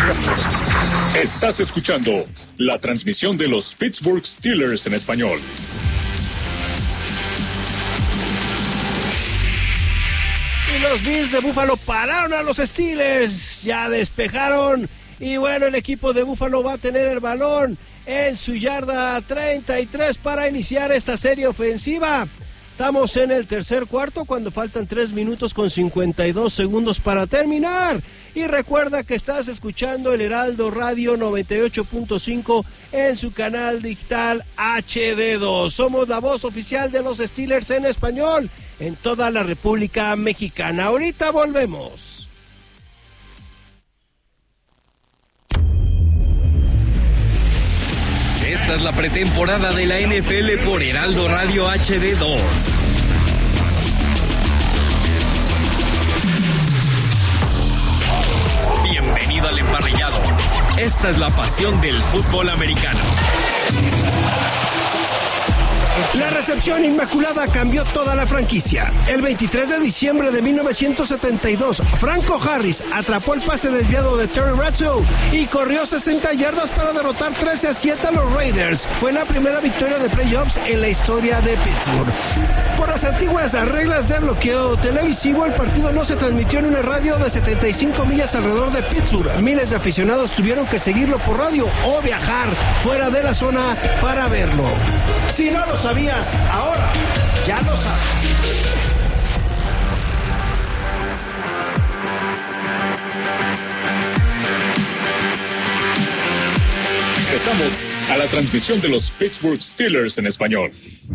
Estás escuchando la transmisión de los Pittsburgh Steelers en español. Y los Bills de Buffalo pararon a los Steelers, ya despejaron. Y bueno, el equipo de Buffalo va a tener el balón en su yarda 33 para iniciar esta serie ofensiva. Estamos en el tercer cuarto cuando faltan 3 minutos con 52 segundos para terminar. Y recuerda que estás escuchando el Heraldo Radio 98.5 en su canal digital HD2. Somos la voz oficial de los Steelers en español en toda la República Mexicana. Ahorita volvemos. Esta es la pretemporada de la NFL por Heraldo Radio HD2. Bienvenido al emparrillado. Esta es la pasión del fútbol americano. La recepción inmaculada cambió toda la franquicia. El 23 de diciembre de 1972, Franco Harris atrapó el pase desviado de Terry Bradshaw y corrió 60 yardas para derrotar 13-7 a los Raiders. Fue la primera victoria de playoffs en la historia de Pittsburgh. Por las antiguas reglas de bloqueo televisivo, el partido no se transmitió en un radio de 75 millas alrededor de Pittsburgh. Miles de aficionados tuvieron que seguirlo por radio o viajar fuera de la zona para verlo. Si no lo sabías, ahora ya lo sabes. Empezamos a la transmisión de los Pittsburgh Steelers en español.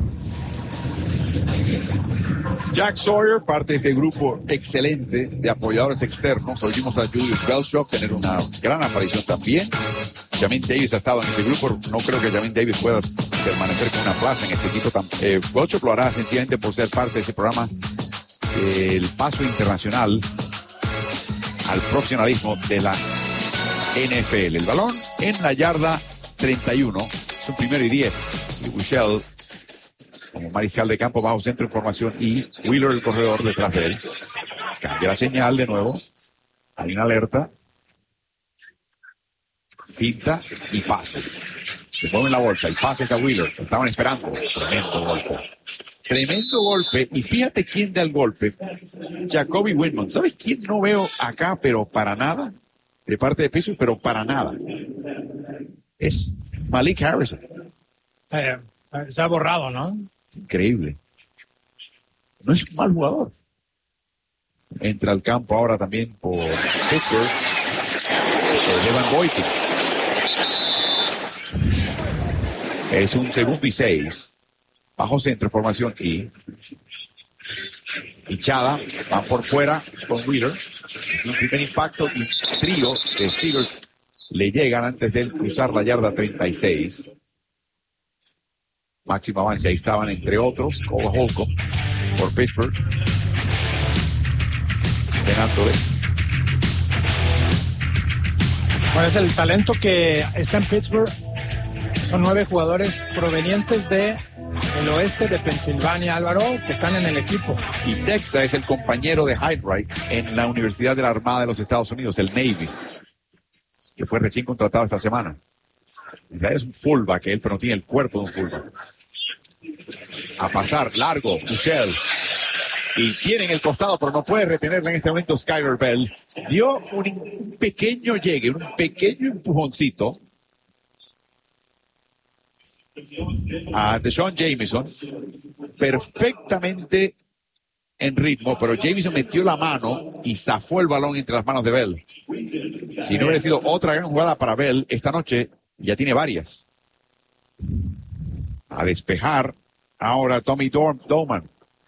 Jack Sawyer, parte de este grupo excelente de apoyadores externos. Oímos a Julius Bellshaw tener una gran aparición también. Jamin Davis ha estado en este grupo. No creo que Jamin Davis pueda permanecer con una plaza en este equipo. Bellshaw lo hará sencillamente por ser parte de ese programa. El paso internacional al profesionalismo de la NFL. El balón en la yarda 31. Es un 1º y 10. Y Michelle, como mariscal de campo, bajo centro de formación, y Wheeler, el corredor, detrás de él. Cambia la señal de nuevo. Hay una alerta. Finta y pase. Se mueve en la bolsa y pases a Wheeler. Estaban esperando. Tremendo golpe. Tremendo golpe. Y fíjate quién da el golpe. Jacoby Windmon. ¿Sabes quién no veo acá, pero para nada? De parte de Pittsburgh, pero para nada. Es Malik Harrison. Se ha borrado, ¿no? Increíble. No es un mal jugador. Entra al campo ahora también por Pittsburgh. Evan Boykin. Es un 2º y 6. Bajo centro, formación y hinchada. Van por fuera con Wheeler. Un primer impacto y un trío de Steelers le llegan antes de él cruzar la yarda 36. Máximo avance, ahí estaban entre otros, Cole Holcomb por Pittsburgh. Penándole. Bueno, es el talento que está en Pittsburgh. Son 9 jugadores provenientes del oeste de Pensilvania, Álvaro, que están en el equipo. Y Texas es el compañero de Hyde-Wright en la Universidad de la Armada de los Estados Unidos, el Navy, que fue recién contratado esta semana. Es un fullback él, pero no tiene el cuerpo de un fullback. A pasar, largo, Michelle. Y tiene en el costado, pero no puede retenerla en este momento Skyler Bell. Dio un pequeño llegue, un pequeño empujoncito a Deshaun Jameson, perfectamente en ritmo, pero Jameson metió la mano y zafó el balón entre las manos de Bell. Si no hubiera sido otra gran jugada para Bell esta noche, ya tiene varias. A despejar ahora Tommy Doman.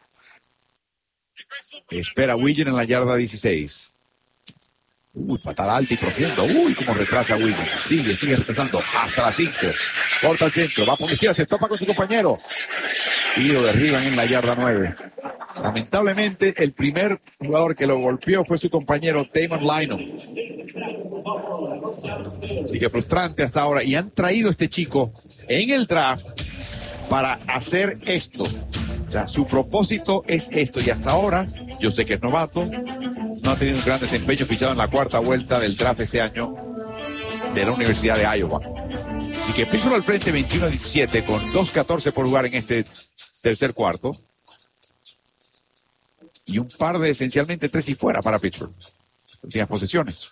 Espera Williams en la yarda 16. Patada alta y profunda. Cómo retrasa Williams. Sigue retrasando hasta la 5. Corta al centro. Va por la izquierda. Se topa con su compañero. Y lo derriban en la yarda 9. Lamentablemente, el primer jugador que lo golpeó fue su compañero Damon Lynam. Así que frustrante hasta ahora. Y han traído a este chico en el draft para hacer esto. O sea, su propósito es esto. Y hasta ahora, yo sé que es novato. No ha tenido un gran desempeño, fichado en la 4ª vuelta del draft este año. de la Universidad de Iowa. Así que Pittsburgh al frente 21-17 con 2:14 por jugar en este tercer cuarto. Y un par de esencialmente 3 y fuera para Pittsburgh. Últimas posesiones.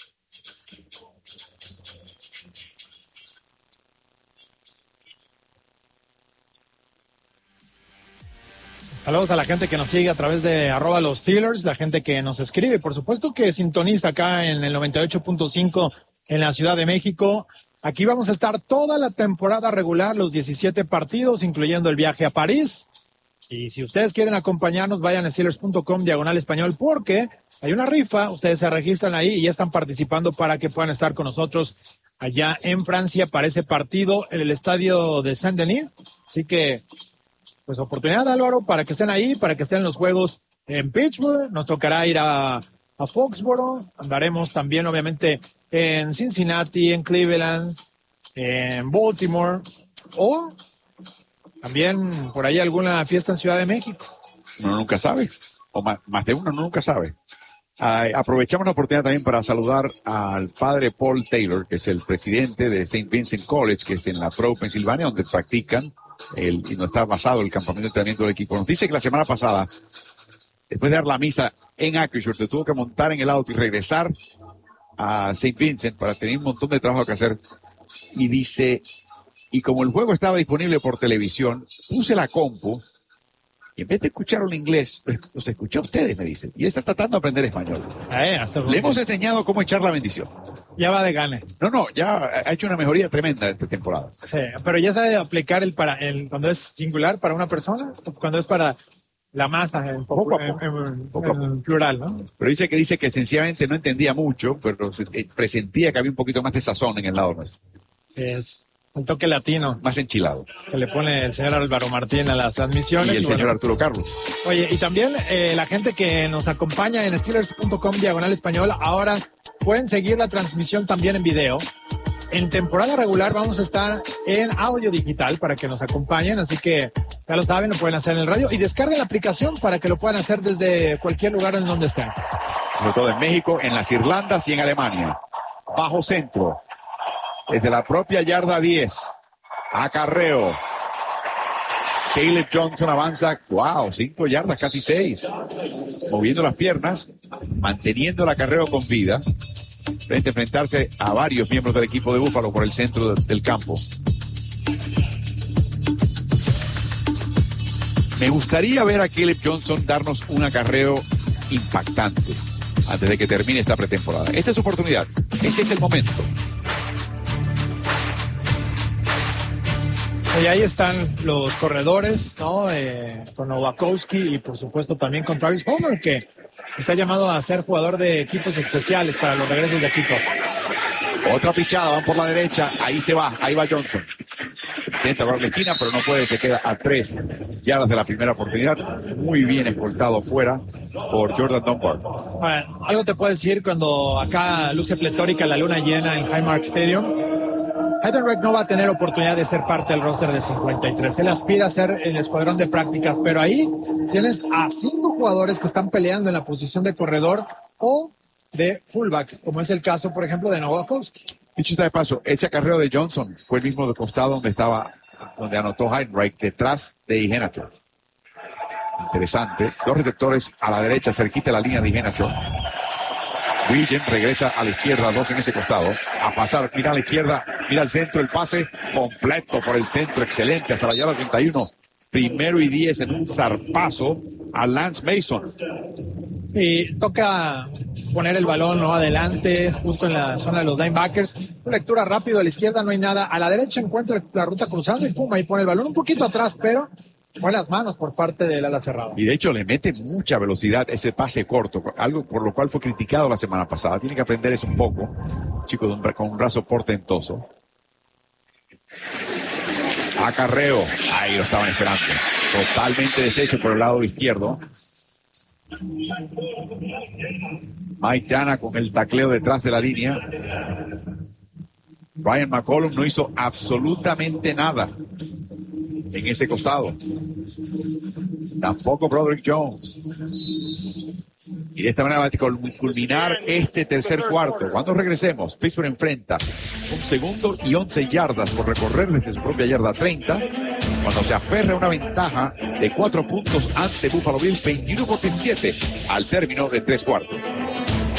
Saludos a la gente que nos sigue a través de @los Steelers, la gente que nos escribe, por supuesto que sintoniza acá en el 98.5 en la Ciudad de México. Aquí vamos a estar toda la temporada regular, los 17 partidos, incluyendo el viaje a París. Y si ustedes quieren acompañarnos, vayan a steelers.com/español porque hay una rifa, ustedes se registran ahí y ya están participando para que puedan estar con nosotros allá en Francia para ese partido en el estadio de Saint-Denis. Así que pues oportunidad, Álvaro, para que estén ahí, para que estén en los juegos en Pittsburgh. Nos tocará ir a Foxborough. Andaremos también, obviamente, en Cincinnati, en Cleveland, en Baltimore. O también por ahí alguna fiesta en Ciudad de México. Uno nunca sabe. O más de uno nunca sabe. Aprovechamos la oportunidad también para saludar al padre Paul Taylor, que es el presidente de St. Vincent College, que es en la Pro Pensilvania, donde practican y no está basado el campamento de entrenamiento del equipo. Nos dice que la semana pasada, después de dar la misa en Acrisure, te tuvo que montar en el auto y regresar a St. Vincent para tener un montón de trabajo que hacer. Y dice, y como el juego estaba disponible por televisión, puse la compu y en vez de escucharlo en inglés, los escuché a ustedes, me dice. Y él está tratando de aprender español. Le hemos enseñado cómo echar la bendición. Ya va de gane. No, ya ha hecho una mejoría tremenda esta temporada. Sí, pero ya sabe aplicar cuando es singular para una persona, cuando es para la masa, en plural, ¿no? Pero dice que sencillamente no entendía mucho, pero presentía que había un poquito más de sazón en el lado nuestro. Sí, es el toque latino. Más enchilado. Que le pone el señor Álvaro Martín a las transmisiones. Y el señor Arturo Carlos. Oye, y también la gente que nos acompaña en steelers.com/español, ahora pueden seguir la transmisión también en video. En temporada regular vamos a estar en audio digital para que nos acompañen, así que ya lo saben, lo pueden hacer en el radio y descarguen la aplicación para que lo puedan hacer desde cualquier lugar en donde estén. Sobre todo en México, en las Irlandas y en Alemania. Bajo centro. Desde la propia yarda 10. Acarreo. Caleb Johnson avanza, 5 yardas, casi 6. Moviendo las piernas, manteniendo el acarreo con vida. Frente a enfrentarse a varios miembros del equipo de Búfalo por el centro del campo. Me gustaría ver a Caleb Johnson darnos un acarreo impactante antes de que termine esta pretemporada. Esta es su oportunidad. Ese es el momento. Y ahí están los corredores, ¿no? Con Nowakowski y por supuesto también con Travis Homer, que está llamado a ser jugador de equipos especiales para los regresos de equipos. Otra pichada, van por la derecha, ahí va Johnson. Intenta agarrar la esquina, pero no puede, se queda a 3 yardas de la primera oportunidad. Muy bien escoltado fuera por Jordan Dunbar. Algo te puedo decir cuando acá luce pletórica la luna llena en Highmark Stadium. Heidenreich no va a tener oportunidad de ser parte del roster de 53. Él aspira a ser el escuadrón de prácticas, pero ahí tienes a 5 jugadores que están peleando en la posición de corredor o de fullback, como es el caso, por ejemplo, de Nowakowski. Dicho está de paso, ese acarreo de Johnson fue el mismo de costado donde anotó Heidenreich, detrás de Iheanacho. Interesante. 2 receptores a la derecha, cerquita de la línea de Iheanacho. Regent regresa a la izquierda, 2 en ese costado. A pasar, mira a la izquierda, mira al centro, el pase completo por el centro, excelente, hasta la yarda 31. 1º y 10 en un zarpazo a Lance Mason. Y toca poner el balón no adelante, justo en la zona de los linebackers. Una lectura rápido, a la izquierda no hay nada. A la derecha encuentra la ruta cruzando y pum, ahí pone el balón un poquito atrás, pero buenas manos por parte del ala cerrada. Y de hecho le mete mucha velocidad ese pase corto, algo por lo cual fue criticado la semana pasada. Tiene que aprender eso un poco. Chico con un brazo portentoso. Acarreo. Ahí lo estaban esperando. Totalmente deshecho por el lado izquierdo. Mike Dana con el tacleo detrás de la línea. Brian McCollum no hizo absolutamente nada en ese costado. Tampoco Broderick Jones. Y de esta manera va a culminar este tercer cuarto. Cuando regresemos, Pittsburgh enfrenta un segundo y 11 yardas por recorrer desde su propia yarda 30, cuando se aferra una ventaja de 4 puntos ante Buffalo Bills, 21-17 al término de 3 cuartos.